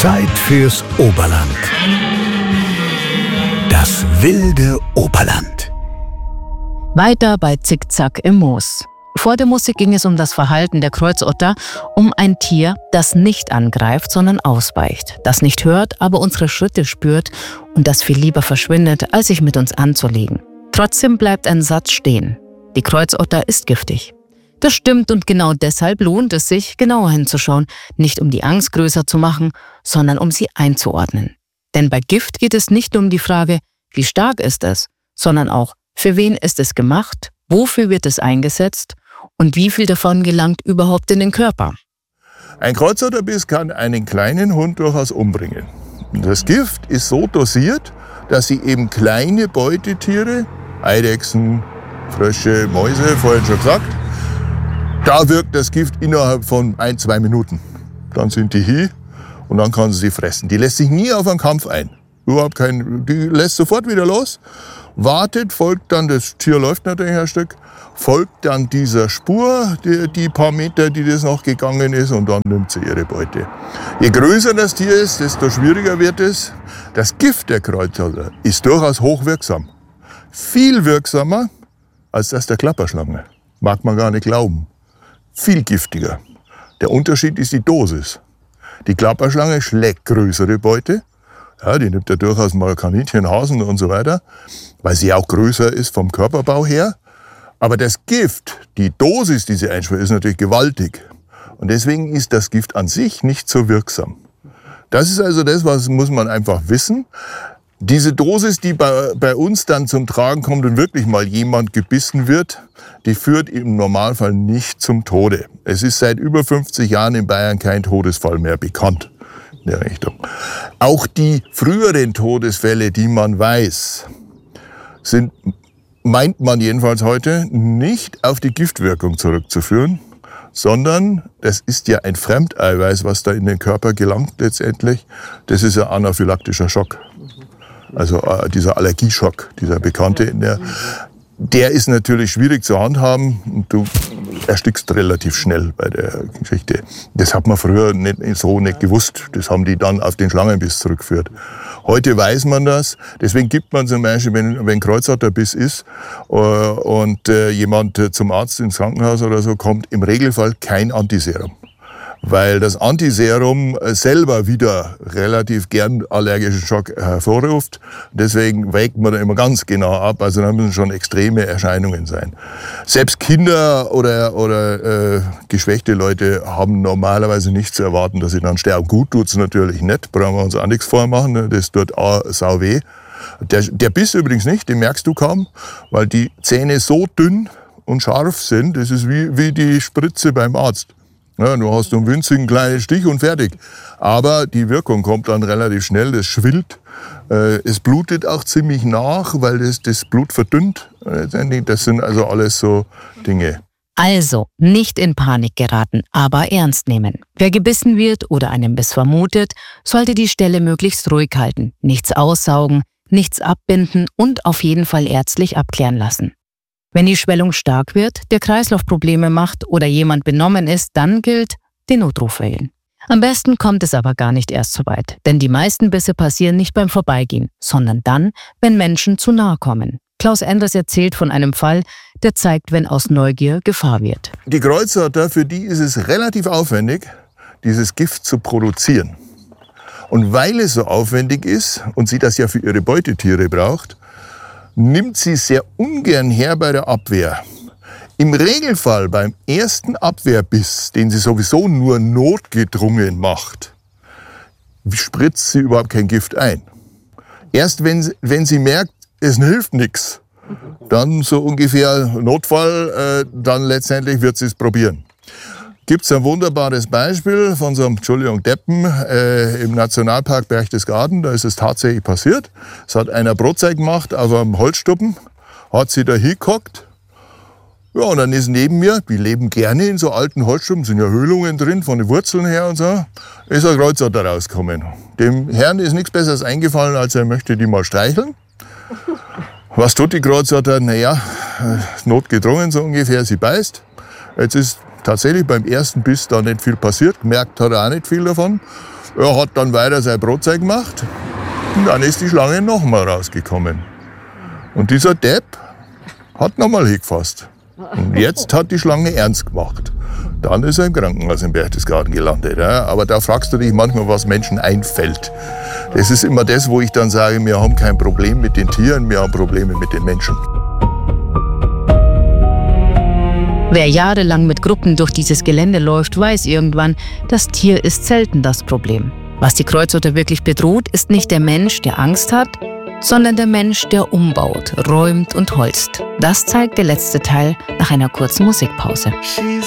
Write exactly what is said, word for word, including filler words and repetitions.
Zeit fürs Oberland. Das wilde Oberland. Weiter bei Zickzack im Moos. Vor der Musik ging es um das Verhalten der Kreuzotter, um ein Tier, das nicht angreift, sondern ausweicht, das nicht hört, aber unsere Schritte spürt und das viel lieber verschwindet, als sich mit uns anzulegen. Trotzdem bleibt ein Satz stehen. Die Kreuzotter ist giftig. Das stimmt und genau deshalb lohnt es sich, genauer hinzuschauen, nicht um die Angst größer zu machen, sondern um sie einzuordnen. Denn bei Gift geht es nicht nur um die Frage, wie stark ist es, sondern auch, für wen ist es gemacht, wofür wird es eingesetzt und wie viel davon gelangt überhaupt in den Körper. Ein Kreuzotterbiss kann einen kleinen Hund durchaus umbringen. Das Gift ist so dosiert, dass sie eben kleine Beutetiere, Eidechsen, Frösche, Mäuse, vorhin schon gesagt, da wirkt das Gift innerhalb von ein, zwei Minuten. Dann sind die hier und dann kann sie sie fressen. Die lässt sich nie auf einen Kampf ein. Überhaupt kein, die lässt sofort wieder los, wartet, folgt dann, das Tier läuft natürlich ein Stück, folgt dann dieser Spur, die, die paar Meter, die das noch gegangen ist, und dann nimmt sie ihre Beute. Je größer das Tier ist, desto schwieriger wird es. Das Gift der Kreuzotter ist durchaus hochwirksam. Viel wirksamer als das der Klapperschlange. Mag man gar nicht glauben. Viel giftiger. Der Unterschied ist die Dosis. Die Klapperschlange schlägt größere Beute. Ja, die nimmt ja durchaus mal Kaninchen, Hasen und so weiter, weil sie auch größer ist vom Körperbau her. Aber das Gift, die Dosis, die sie einschwört, ist natürlich gewaltig. Und deswegen ist das Gift an sich nicht so wirksam. Das ist also das, was muss man einfach wissen. Diese Dosis, die bei, bei uns dann zum Tragen kommt und wirklich mal jemand gebissen wird, die führt im Normalfall nicht zum Tode. Es ist seit über fünfzig Jahren in Bayern kein Todesfall mehr bekannt in der Richtung. Auch die früheren Todesfälle, die man weiß, sind, meint man jedenfalls heute, nicht auf die Giftwirkung zurückzuführen, sondern das ist ja ein Fremdeiweiß, was da in den Körper gelangt letztendlich. Das ist ein anaphylaktischer Schock. Also äh, dieser Allergieschock, dieser bekannte, der, der ist natürlich schwierig zu handhaben. Du erstickst relativ schnell bei der Geschichte. Das hat man früher nicht, so nicht gewusst. Das haben die dann auf den Schlangenbiss zurückgeführt. Heute weiß man das. Deswegen gibt man zum Beispiel, wenn, wenn Kreuzotterbiss ist äh, und äh, jemand äh, zum Arzt ins Krankenhaus oder so kommt, im Regelfall kein Antiserum. Weil das Antiserum selber wieder relativ gern allergischen Schock hervorruft. Deswegen wägt man da immer ganz genau ab. Also da müssen schon extreme Erscheinungen sein. Selbst Kinder oder, oder äh, geschwächte Leute haben normalerweise nicht zu erwarten, dass sie dann sterben. Gut tut's natürlich nicht, brauchen wir uns auch nichts vormachen. Das tut auch sau weh. Der, der Biss übrigens nicht, den merkst du kaum, weil die Zähne so dünn und scharf sind. Das ist wie, wie die Spritze beim Arzt. Ja, du hast einen winzigen kleinen Stich und fertig. Aber die Wirkung kommt dann relativ schnell, das schwillt. Äh, es blutet auch ziemlich nach, weil das, das Blut verdünnt. Das sind also alles so Dinge. Also, nicht in Panik geraten, aber ernst nehmen. Wer gebissen wird oder einen Biss vermutet, sollte die Stelle möglichst ruhig halten, nichts aussaugen, nichts abbinden und auf jeden Fall ärztlich abklären lassen. Wenn die Schwellung stark wird, der Kreislauf Probleme macht oder jemand benommen ist, dann gilt, den Notruf wählen. Am besten kommt es aber gar nicht erst so weit, denn die meisten Bisse passieren nicht beim Vorbeigehen, sondern dann, wenn Menschen zu nahe kommen. Klaus Endres erzählt von einem Fall, der zeigt, wenn aus Neugier Gefahr wird. Die Kreuzotter, für die ist es relativ aufwendig, dieses Gift zu produzieren. Und weil es so aufwendig ist und sie das ja für ihre Beutetiere braucht, nimmt sie sehr ungern her bei der Abwehr. Im Regelfall beim ersten Abwehrbiss, den sie sowieso nur notgedrungen macht, spritzt sie überhaupt kein Gift ein. Erst wenn, wenn sie merkt, es hilft nichts, dann so ungefähr Notfall, äh, dann letztendlich wird sie es probieren. Gibt es ein wunderbares Beispiel von so einem, Entschuldigung, Deppen äh, im Nationalpark Berchtesgaden. Da ist es tatsächlich passiert. Es hat einer Brotzeit gemacht auf einem Holzstuppen, hat sie da hingehockt. Ja, und dann ist neben mir, die leben gerne in so alten Holzstuppen, sind ja Höhlungen drin von den Wurzeln her und so, ist ein Kreuzotter rausgekommen. Dem Herrn ist nichts Besseres eingefallen, als er möchte die mal streicheln. Was tut die Kreuzotter? Naja, notgedrungen so ungefähr, sie beißt. Jetzt ist tatsächlich beim ersten Biss da nicht viel passiert, gemerkt hat er auch nicht viel davon. Er hat dann weiter sein Brotzeit gemacht und dann ist die Schlange nochmal rausgekommen. Und dieser Depp hat nochmal hingefasst. Und jetzt hat die Schlange ernst gemacht. Dann ist er im Krankenhaus in Berchtesgaden gelandet. Ja? Aber da fragst du dich manchmal, was Menschen einfällt. Das ist immer das, wo ich dann sage, wir haben kein Problem mit den Tieren, wir haben Probleme mit den Menschen. Wer jahrelang mit Gruppen durch dieses Gelände läuft, weiß irgendwann, das Tier ist selten das Problem. Was die Kreuzotter wirklich bedroht, ist nicht der Mensch, der Angst hat, sondern der Mensch, der umbaut, räumt und holzt. Das zeigt der letzte Teil nach einer kurzen Musikpause.